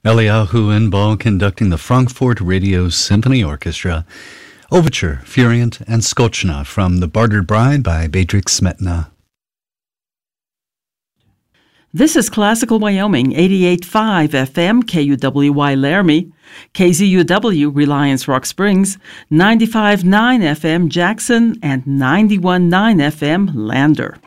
Eliyahu Inbal conducting the Frankfurt Radio Symphony Orchestra, Overture, Furient, and Skochna from The Bartered Bride by Beatrix Smetana. This is Classical Wyoming, 88.5 FM, KUWY Laramie, KZUW Reliance Rock Springs, 95.9 FM Jackson, and 91.9 FM Lander.